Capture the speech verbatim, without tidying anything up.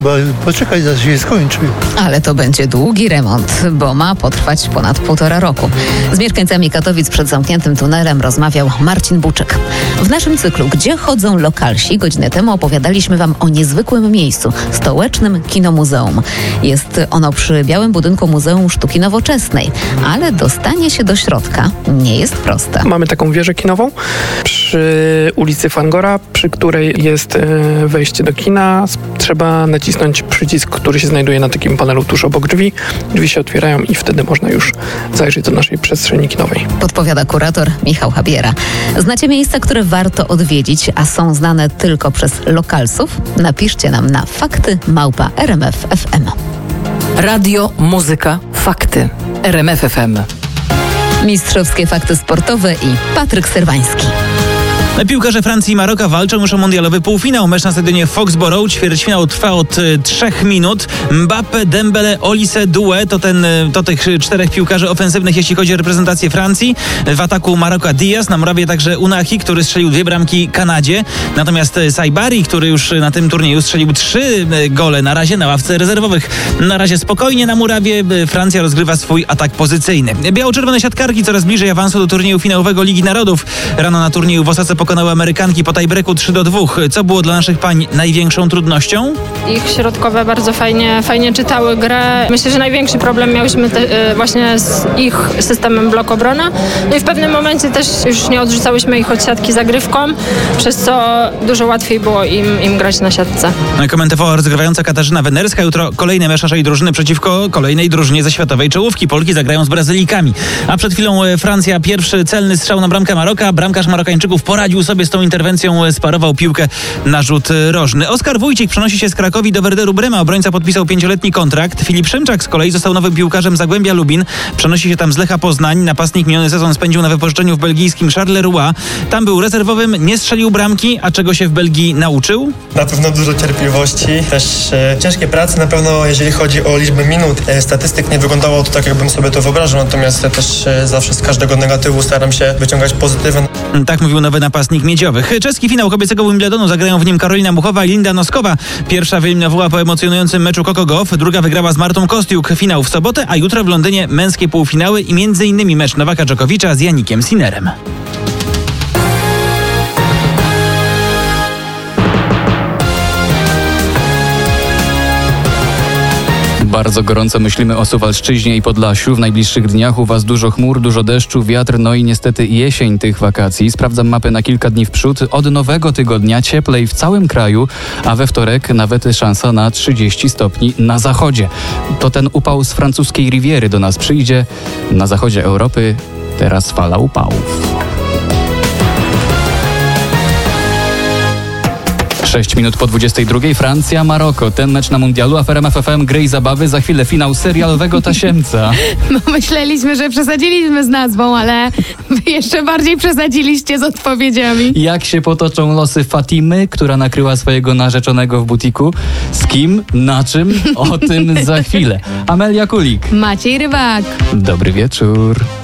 Bo poczekaj, zaś się skończy. Ale to będzie długi remont, bo ma potrwać ponad półtora roku. Z mieszkańcami Katowic przed zamkniętym tunelem rozmawiał Marcin Buczek. W naszym cyklu Gdzie chodzą lokalsi? Godzinę temu opowiadaliśmy wam o niezwykłym miejscu, stołecznym Kinomuzeum. Jest ono przy białym budynku Muzeum Sztuki Nowoczesnej, ale dostanie się do środka nie jest proste. Mamy taką wieżę kinową przy ulicy Fangora, przy której jest wejście do kina. Trzeba nacisnąć przycisk, który się znajduje na takim panelu tuż obok drzwi. Drzwi się otwierają i wtedy można już zajrzeć do naszej przestrzeni kinowej. Podpowiada kurator Michał Habiera. Znacie miejsca, które warto odwiedzić, a są znane tylko przez lokalsów? Napiszcie nam na fakty małpa r m f f m. Radio, muzyka, fakty. R M F F M. Mistrzowskie fakty sportowe i Patryk Serwański. Piłkarze Francji i Maroka walczą już o mundialowy półfinał. Mecz na stadionie Foxborough. Ćwierćfinał trwa od y, trzech minut. Mbappé, Dembele, Olise, Doué to, ten, to tych czterech piłkarzy ofensywnych, jeśli chodzi o reprezentację Francji. W ataku Maroka Diaz, na murawie także Unahi, który strzelił dwie bramki Kanadzie. Natomiast Saibari, który już na tym turnieju strzelił trzy gole na razie na ławce rezerwowych. Na razie spokojnie na murawie. Francja rozgrywa swój atak pozycyjny. Biało-czerwone siatkarki coraz bliżej awansu do turnieju finałowego Ligi Narodów. Rano na turnieju w Osace pokonały Amerykanki po tiebreaku trzy do dwóch. Co było dla naszych pań największą trudnością? Ich środkowe bardzo fajnie, fajnie czytały grę. Myślę, że największy problem miałyśmy te, właśnie z ich systemem blok obrona. No i w pewnym momencie też już nie odrzucałyśmy ich od siatki zagrywką, przez co dużo łatwiej było im, im grać na siatce. Komentowała rozgrywająca Katarzyna Wenerska. Jutro kolejny mecz naszej drużyny przeciwko kolejnej drużynie ze światowej czołówki. Polki zagrają z Brazylijkami. A przed chwilą Francja pierwszy celny strzał na bramkę Maroka. Bramkarz Marokańczyków poradził sobie z tą interwencją, sparował piłkę na rzut rożny. Oskar Wójcik przenosi się z Krakowi do Werderu Brema. Obrońca podpisał pięcioletni kontrakt. Filip Szymczak z kolei został nowym piłkarzem Zagłębia Lubin. Przenosi się tam z Lecha Poznań. Napastnik miniony sezon spędził na wypożyczeniu w belgijskim Charleroi. Tam był rezerwowym, nie strzelił bramki, a czego się w Belgii nauczył? Na pewno dużo cierpliwości, też e, ciężkiej pracy. Na pewno jeżeli chodzi o liczbę minut, e, statystyk nie wyglądało to tak, jakbym sobie to wyobrażał. Natomiast ja też e, zawsze z każdego negatywu staram się wyciągać pozytywne. Tak mówił nowy napastnik Miedziowych. Czeski finał kobiecego Wimbledonu, zagrają w nim Karolina Muchowa i Linda Noskowa. Pierwsza wyeliminowała po emocjonującym meczu Coco Gauff, druga wygrała z Martą Kostiuk. Finał w sobotę, a jutro w Londynie męskie półfinały i między innymi mecz Nowaka Dżokowicza z Janikiem Sinnerem. Bardzo gorąco myślimy o Suwalszczyźnie i Podlasiu. W najbliższych dniach u Was dużo chmur, dużo deszczu, wiatr, no i niestety jesień tych wakacji. Sprawdzam mapę na kilka dni w przód. Od nowego tygodnia cieplej w całym kraju, a we wtorek nawet szansa na trzydzieści stopni na zachodzie. To ten upał z francuskiej Riviery do nas przyjdzie. Na zachodzie Europy teraz fala upałów. Sześć minut po dwudziestej drugiej. Francja, Maroko. Ten mecz na mundialu, a w R M F F M gry i zabawy. Za chwilę finał serialowego tasiemca. No myśleliśmy, że przesadziliśmy z nazwą, ale wy jeszcze bardziej przesadziliście z odpowiedziami. Jak się potoczą losy Fatimy, która nakryła swojego narzeczonego w butiku? Z kim? Na czym? O tym za chwilę. Amelia Kulik. Maciej Rybak. Dobry wieczór.